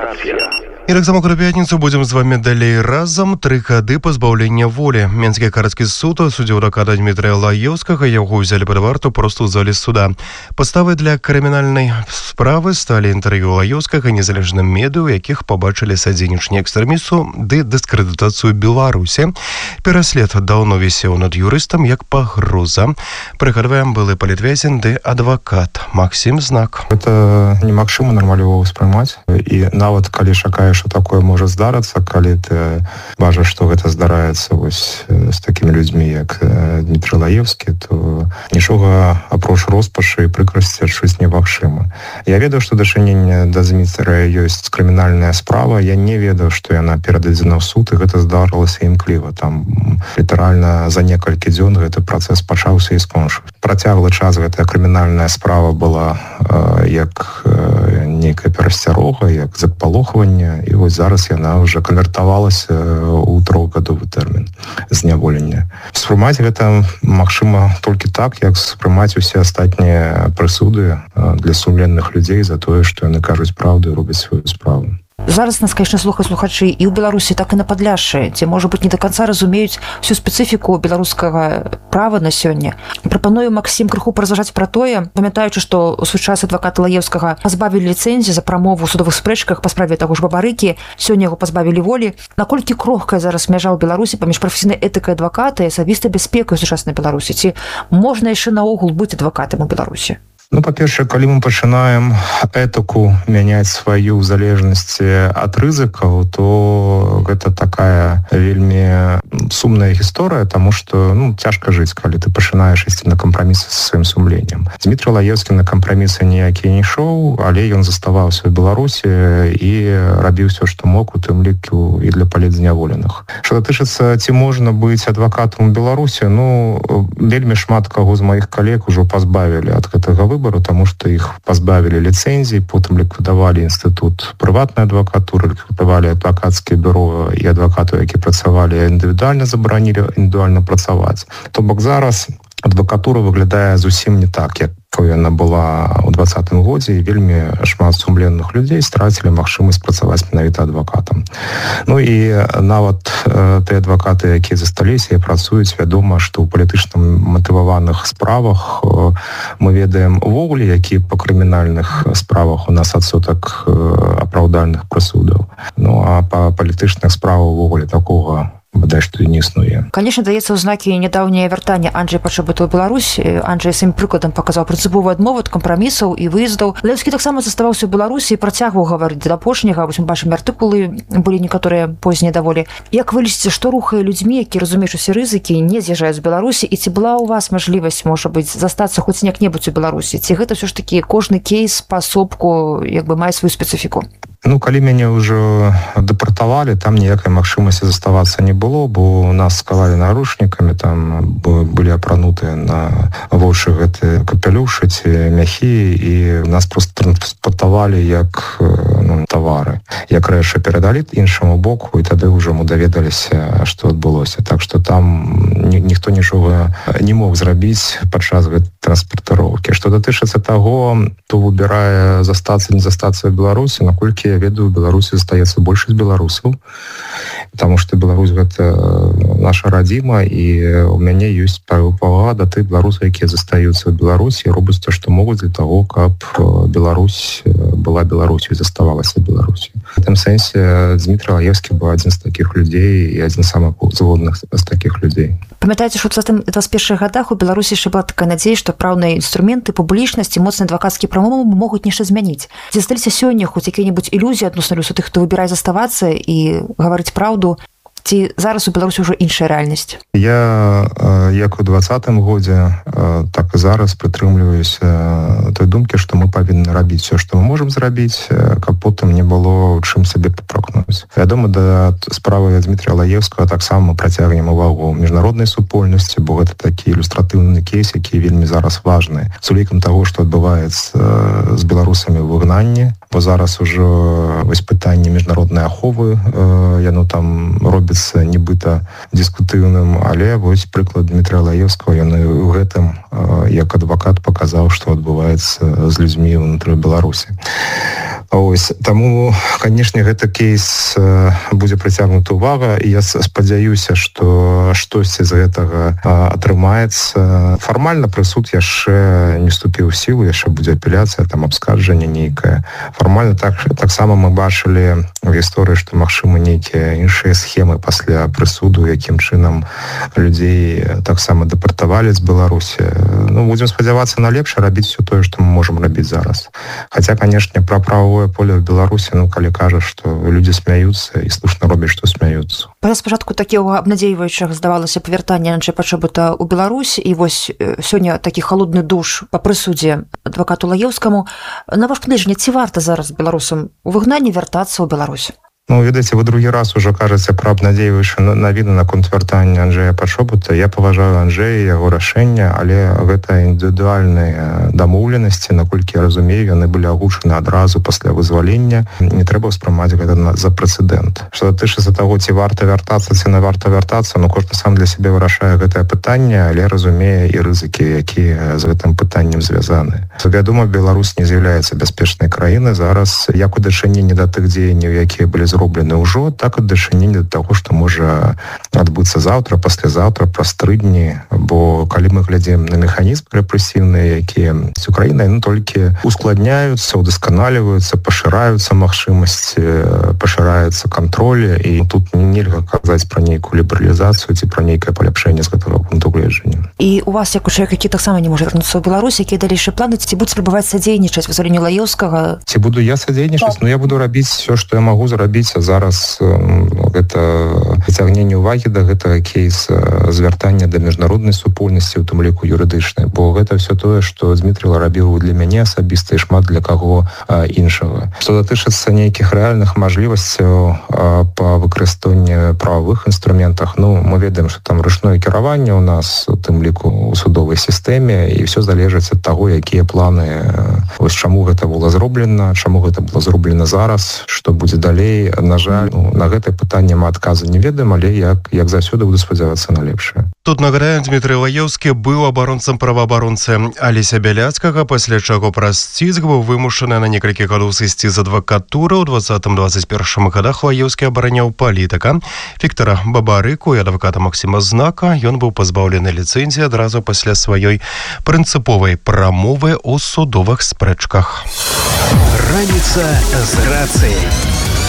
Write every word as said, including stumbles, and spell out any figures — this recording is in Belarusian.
Рэдакцыя. І так само пятніцу будзем з вами далей разам. Тры гады пазбаўлення волі. Менскі гарадскі суд суддзіў адваката Дмітрыя Лаеўскага, яго ўзялі пад варту проста ў зале суда. Падставай для крымінальнай справы сталі інтэрв'ю Лаеўскага незалежным медыа, у якіх пабачылі садзейнічанне экстрэмісту ды дыскрэдытацыю Беларусі. Пераслед даўно вісеў над юрыстам як пагроза. Прыгадваем, былы палітвязень ды адвакат Максим Знак. Это немагчыма нармалёва ўспрымаць. І нават калі чакаеш, что такое можа здарыцца, калі ты бачыш, што гэта здараецца вось з такімі людзьмі, як Дмітрый Лаеўскі, то нічога апроч роспачы і прыкрасці адчуць немагчыма. Я ведаю, што дачыненне да Дмітрыя ёсць крымінальная справа. Я не ведаю, што яна перададзена ў суд, і гэта здарылася імкліва. Там літаральна за некалькі дзён гэты працэс пачаўся і скончыў. Працяглы час гэтая крымінальная справа была э, як э, нейкая перасцярога, як запалохванне. І вось зараз яна ўжо канвертавалася ў трохгадовы тэрмін зняволення. Спрымаць гэта магчыма толькі так, як спрымаць усе астатнія прысуды для сумленных людзей за тое, што яны кажуць праўду і робяць сваю справу. Зараз нас, конечно, слухаюць слухачы і ў Беларусі, так і на Падляшшы, ці, можа быць, не до конца разумеюць всю спецыфіку беларускага права на сёння. Прапаную, Максім, крыху паразважаць пра тое, памятаючы, што ў свой час адваката Лаеўскага пазбавілі ліцэнзіі за прамову ў судовых спрэчках па справе таго ж Бабарыкі, сёння яго пазбавілі волі. Наколькі крохкая зараз мяжа ў Беларусі паміж прафесійнай этыкай адваката і асабістай бяспекай у сучаснай Беларусі? Ці можна яшчэ наогул быць адвакатам у Беларусі? Ну, па-першае, калі мы пачынаем этыку мяняць сваю ў залежнасці ад рызыкаў, то гэта такая вельмі сумная гісторыя, таму што ну, цяжка жыць, калі ты пачынаеш ісці на кампрамісы са сваім сумленнем. Дмітрый Лаеўскі на кампрамісы ніякія не ішоў, але ён заставаўся ў Беларусі і рабіў усё, што мог, у тым ліку і для палітзняволеных. Што датычыцца, ці можна быць адвакатам у Беларусі, ну, вельмі шмат каго з маіх калег ужо пазбавілі ад гэтага выбару, потому что их позбавили лицензии, потом ликвидовали институт приватной адвокатуры, ликвидовали адвокатские бюро и адвокатов, які працавали индивидуально, забаранили индивидуально працаваць. То бок зараз адвокатура выглядае зусім не так, як яна была ў двадцатым годзе, і вельмі шмат сумленных людзей страцілі магчымасць працаваць менавіта адвакатам. Ну і нават э, тыя адвакаты, якія засталіся і працуюць, вядома, што ў палітычна матываваных справах э, мы ведаем увогуле, які па крымінальных справах у нас адсотак э, апраўдальных прысудаў. Ну а па палітычных справах увогуле такога бадай што не існуе. Конечно, даецца ў знакі нядаўняе вяртанне Анджэя Пачабыту ў Беларусь. Анджэй сваім прыкладам паказаў прынцыповую адмову ад кампрамісаў і выездаў. Лаеўскі таксама заставаўся ў Беларусі і працягваў гаварыць да апошняга. Вось мы бачым, артыкулы былі некаторыя познія даволі. Як вы лічыце, што рухае людзьмі, які разумеюць усе рызыкі, не з'язджаюць з Беларусі, і ці была ў вас мажлівасць, можа быць, застацца хоць як-небудзь у Беларусі? Ці гэта ўсё ж такі кожны кейс паасобку як бы мае сваю спецыфіку? Ну, калі мяне ўжо дэпартавалі, там ніякай магчымасці заставацца не было, бо у нас скавалі наручнікамі, там былі апранутыя на вочы гэты капелюшы ці мяхі, і нас просто транспартавалі як ну, тавары. Як рэчы перадалі іншаму боку, і тады ўжо мы даведаліся, што адбылося. Так што там ні, ніхто нічога не мог зрабіць падчас гэтай транспартыроўкі. Што датычыцца таго, хто выбірае застацца, не застацца ў Беларусі, наколькі я ведаю, у Беларусі застаецца большасць беларусаў, потому што Беларусь гэта наша радзіма, і у мяне ёсць павага да тых беларусаў, якія застаюцца ў Беларусі і робяць то, што могуць для таго, каб Беларусь была Беларусю і заставалася Беларусю. В гэтым сэнсе Дмітрый Лаеўскі быў адзін з такіх людзей і адзін з самых згодных з такіх людзей. Памятаеце, што ў двадцять першых гадах у Беларусі яшчэ была такая надзея, што праўныя інструменты, публічнасць і моцныя адвакацкія прамовы могуць нешта змяніць. Ці засталіся сёння хоць якія-небудзь ілюзіі адносна люсу тых, хто выбірае заставацца і гаварыць праўду? Ці зараз у Беларусі ўжо іншая рэальнасць? Я, як у двадцатым годзе, так і зараз прытрымліваюся той думкі, што мы павінны рабіць все, што мы можам зрабіць, каб потым не было ў чым сабе папрокнуць. Вядома, да справы Дмітрыя Лаеўскага таксама мы працягнем увагу міжнароднай супольнасці, бо гэта такі ілюстратыўны кейс, які вельмі зараз важны. З улікам таго, што адбываецца з беларусамі ў выгнанні, бо зараз ужо вось пытанне міжнароднай аховы, яно там робіць нібыта дыскутыўным, але вось прыклад Дмітрыя Лаеўскага, ён у гэтым як адвакат паказаў, што адбываецца з людзьмі ўнутры Беларусі. Ось таму канешне гэта кейс будзе прыцягнута ўвага, і я спадзяюся, што штосьці з гэтага атрымаецца. Фармальна прысуд яшчэ не вступіў у сілу, яшчэ будзе апеляцыя, там абскарджанне нейкае. Фармальна так таксама мы бачылі в гісторыі, што магчыма нейкія іншыя схемы пасля прысуду, якім чынам людзей таксама дэпартавалі з Беларусі. Ну, будзем спадзявацца на лепшае, рабіць все тое, што мы можам рабіць зараз. Хаця, канешне, пра правовое поле в Беларусі, ну, калі кажа, што людзі смяюцца і слушна робяць, што смяюцца. Па спачатку такога абнадзейваючага здавалася павяртання начай пачабыта ў Беларусь, і вось сёння такі халодны душ па прысудзе адвакату Лаеўскаму. На ваш погляд, ці варта зараз беларусам у выгнанні вяртацца ў Беларусь? Ну, ведаеце, вы другі раз уже кажаце пра абнадзейваючы навіны наконт вяртання Анджэя Пачобута. Я паважаю Анджэя, яго рашэнне, але гэта індывідуальныя дамоўленасці, наколькі я разумею, яны былі агучаны адразу пасля вызвалення. Не трэба ўспрымаць гэта за прэцэдэнт. Што датычыцца таго, ці варта вяртацца, ці не варта вяртацца, ну, кожны сам для сябе вырашае гэтае пытанне, але разумее і рызыкі, якія з гэтым пытаннем звязаны. Вядома, Беларусь не з'яўляецца бяспечнай краінай зараз, як у дачыненні да тых дзеянняў, якія былі зроблены ўжо, так і дачыненне да таго, што можа адбыцца заўтра, паслязаўтра, праз тры дні. Бо калі мы глядзім на механізм рэпрэсіўны, якія з Украінай, ну, толькі ускладняюцца, удасканаліваюцца, пашыраюцца магчымасці, пашыраецца кантроль, і тут нельга казаць пра нейкую лібералізацыю ці пра нейкае паляпшэнне з гэтага пункту гледжання. І у вас, як у чалавека, які таксама не можа вярнуцца ў Беларусь, якія далейшыя планы, ці будуць спрабаваць садзейнічаць вызваленню Лаеўскага? Ці буду я садзейнічаць? Ну, я буду рабіць все, што я магу зрабіць. Зараз гэта прыцягненне ўвагі да гэтага кейса, звяртання да міжнароднай супольнасці, у тым ліку юрыдычнай, бо гэта все тое, што Дмітрий рабіў для мяне асабіста і шмат для каго іншага. Што датычыцца нейкіх рэальных мажлівасцяў па выкарыстанні прававых інструментах, ну, мы ведаем, што там ручное кіраванне у нас, у тым ліку у судовай сістэме, і все залежыць ад таго, якія планы, вось чаму гэта было зроблена, чаму гэта было зроблена зараз, што будзе далей. На жаль, ну, на гэтае пытанне мы адказу не ведаем, але як, як заўсёды буду спадзявацца на лепшае. Тут нагадаем, Дмітрий Лаеўскі быў абаронцам праваабаронцы Алеся Бяляцкага, пасля чаго праз ціск быў вымушаны на некалькі гадоў сысці з адвакатуры. У двадцатым двадцать першым гадах Лаеўскі абараняў палітыка Віктара Бабарыку і адваката Максіма Знака. Ён быў пазбаўлены ліцэнзіі адразу пасля сваёй прынцыповай прамовы ў судовых спрэчках. Раніца з рацыяй.